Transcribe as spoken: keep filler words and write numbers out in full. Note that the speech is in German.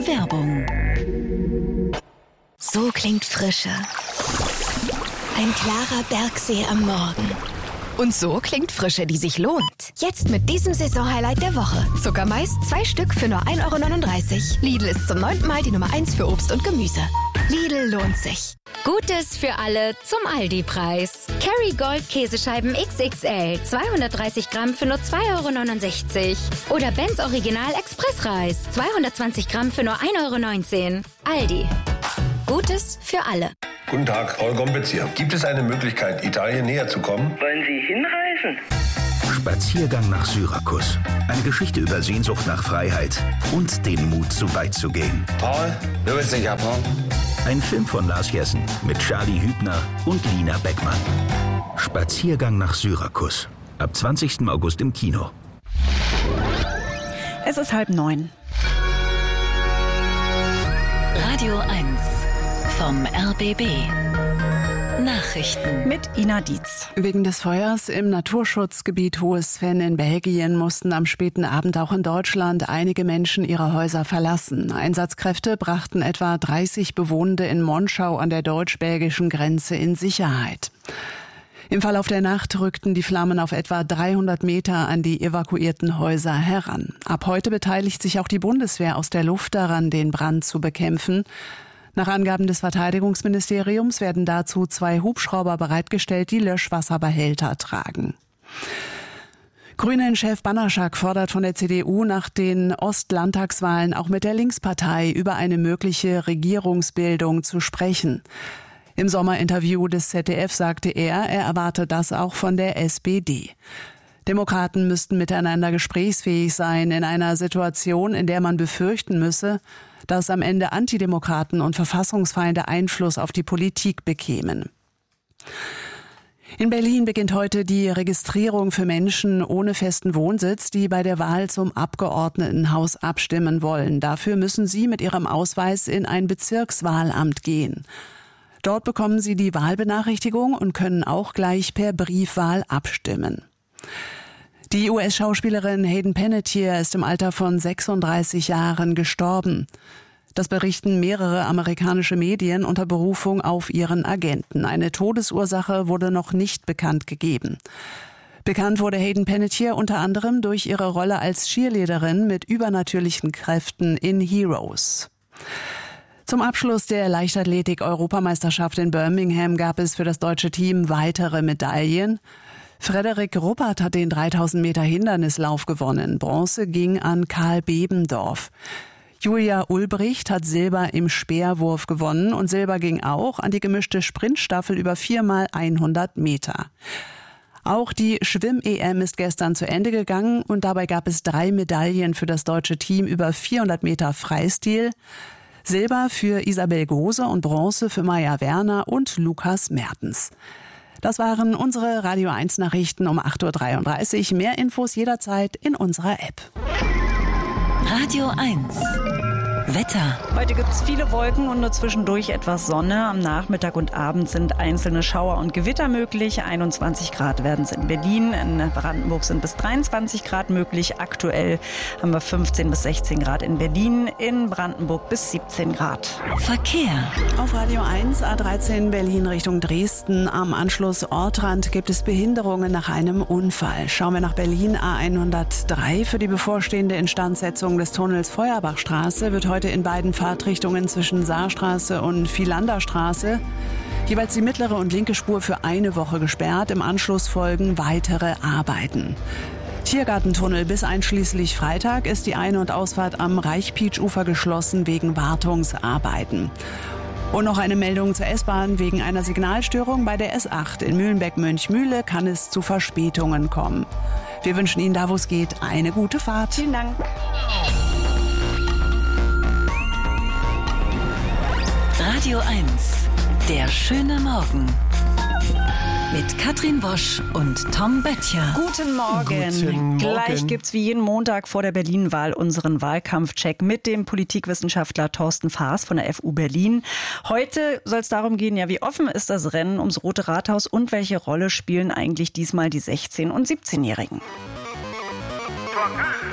Werbung. So klingt Frische. Ein klarer Bergsee am Morgen. Und so klingt Frische, die sich lohnt. Jetzt mit diesem Saisonhighlight der Woche. Zuckermais, zwei Stück für nur ein Euro neununddreißig. Lidl ist zum neunten Mal die Nummer eins für Obst und Gemüse. Lidl lohnt sich. Gutes für alle zum Aldi-Preis. Kerry Gold Käsescheiben X X L, zweihundertdreißig Gramm für nur zwei Euro neunundsechzig. Oder Benz Original Expressreis, zweihundertzwanzig Gramm für nur ein Euro neunzehn. Aldi. Gutes für alle. Guten Tag, Paul Gombitz hier. Gibt es eine Möglichkeit, Italien näher zu kommen? Wollen Sie hinreisen? Spaziergang nach Syrakus. Eine Geschichte über Sehnsucht nach Freiheit und den Mut, so weit zu gehen. Paul, du bist in Japan? Ein Film von Lars Jessen mit Charlie Hübner und Lina Beckmann. Spaziergang nach Syrakus. Ab zwanzigsten August im Kino. Es ist halb neun. Radio eins vom R B B. Nachrichten mit Ina Dietz. Wegen des Feuers im Naturschutzgebiet Hohes Sven in Belgien mussten am späten Abend auch in Deutschland einige Menschen ihre Häuser verlassen. Einsatzkräfte brachten etwa dreißig Bewohnende in Monschau an der deutsch-belgischen Grenze in Sicherheit. Im Verlauf der Nacht rückten die Flammen auf etwa dreihundert Meter an die evakuierten Häuser heran. Ab heute beteiligt sich auch die Bundeswehr aus der Luft daran, den Brand zu bekämpfen. Nach Angaben des Verteidigungsministeriums werden dazu zwei Hubschrauber bereitgestellt, die Löschwasserbehälter tragen. Grünen-Chef Banaszak fordert von der C D U nach den Ostlandtagswahlen auch mit der Linkspartei über eine mögliche Regierungsbildung zu sprechen. Im Sommerinterview des Z D F sagte er, er erwarte das auch von der S P D. Demokraten müssten miteinander gesprächsfähig sein in einer Situation, in der man befürchten müsse, dass am Ende Antidemokraten und Verfassungsfeinde Einfluss auf die Politik bekämen. In Berlin beginnt heute die Registrierung für Menschen ohne festen Wohnsitz, die bei der Wahl zum Abgeordnetenhaus abstimmen wollen. Dafür müssen sie mit ihrem Ausweis in ein Bezirkswahlamt gehen. Dort bekommen sie die Wahlbenachrichtigung und können auch gleich per Briefwahl abstimmen. Die U S-Schauspielerin Hayden Panettiere ist im Alter von sechsunddreißig Jahren gestorben. Das berichten mehrere amerikanische Medien unter Berufung auf ihren Agenten. Eine Todesursache wurde noch nicht bekannt gegeben. Bekannt wurde Hayden Panettiere unter anderem durch ihre Rolle als Cheerleaderin mit übernatürlichen Kräften in Heroes. Zum Abschluss der Leichtathletik-Europameisterschaft in Birmingham gab es für das deutsche Team weitere Medaillen. Frederik Ruppert hat den dreitausend Meter Hindernislauf gewonnen. Bronze ging an Karl Bebendorf. Julia Ulbricht hat Silber im Speerwurf gewonnen und Silber ging auch an die gemischte Sprintstaffel über vier mal hundert Meter. Auch die Schwimm-E M ist gestern zu Ende gegangen und dabei gab es drei Medaillen für das deutsche Team über vierhundert Meter Freistil. Silber für Isabel Gose und Bronze für Maja Werner und Lukas Mertens. Das waren unsere Radio eins Nachrichten um acht Uhr dreiunddreißig. Mehr Infos jederzeit in unserer App. Radio eins. Wetter. Heute gibt es viele Wolken und nur zwischendurch etwas Sonne. Am Nachmittag und Abend sind einzelne Schauer und Gewitter möglich. einundzwanzig Grad werden es in Berlin. In Brandenburg sind bis dreiundzwanzig Grad möglich. Aktuell haben wir fünfzehn bis sechzehn Grad in Berlin. In Brandenburg bis siebzehn Grad. Verkehr. Auf Radio eins, A dreizehn Berlin Richtung Dresden. Am Anschluss Ortrand gibt es Behinderungen nach einem Unfall. Schauen wir nach Berlin, A hundertdrei. Für die bevorstehende Instandsetzung des Tunnels Feuerbachstraße wird heute in beiden Fahrtrichtungen zwischen Saarstraße und Vilanderstraße jeweils die mittlere und linke Spur für eine Woche gesperrt. Im Anschluss folgen weitere Arbeiten. Tiergartentunnel bis einschließlich Freitag ist die Ein- und Ausfahrt am Reichpietsch-Ufer geschlossen wegen Wartungsarbeiten. Und noch eine Meldung zur S-Bahn. Wegen einer Signalstörung bei der S acht in Mühlenbeck-Mönchmühle kann es zu Verspätungen kommen. Wir wünschen Ihnen da, wo es geht, eine gute Fahrt. Vielen Dank. Radio eins. Der schöne Morgen. Mit Katrin Wosch und Tom Böttcher. Guten Morgen. Guten Morgen. Gleich gibt's wie jeden Montag vor der Berlin-Wahl unseren Wahlkampfcheck mit dem Politikwissenschaftler Thorsten Faas von der F U Berlin. Heute soll es darum gehen, ja, wie offen ist das Rennen ums Rote Rathaus und welche Rolle spielen eigentlich diesmal die sechzehn- und siebzehnjährigen?